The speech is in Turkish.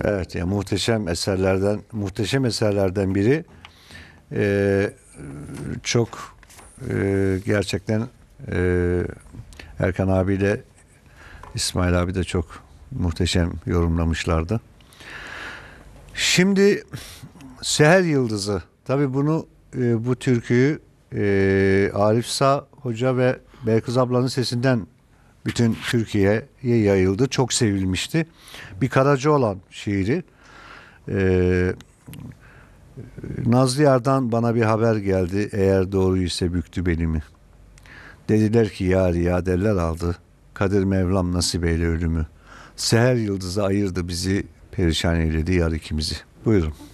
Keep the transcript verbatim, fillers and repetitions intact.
Evet, ya muhteşem eserlerden muhteşem eserlerden biri. Ee, çok e, gerçekten e, Erkan abiyle İsmail abi de çok muhteşem yorumlamışlardı. Şimdi Seher Yıldızı. Tabii bunu e, bu türküyü e, Arif Sağ Hoca ve Belkıs ablanın sesinden bütün Türkiye'ye yayıldı. Çok sevilmişti. Bir Karacaoğlan şiiri. E, Nazlı Yar'dan bana bir haber geldi. Eğer doğru ise büktü belimi. Dediler ki yar ya derler aldı. Kadir Mevlam nasip eyle ölümü. Seher yıldızı ayırdı bizi. Perişan eyledi yar ikimizi. Buyurun.